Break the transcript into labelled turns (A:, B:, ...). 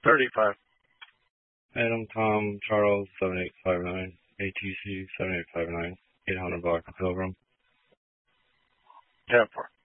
A: 35.
B: Adam Tom Charles 7859, ATC 7859, 800 block of Pilgrim.
A: 10-4.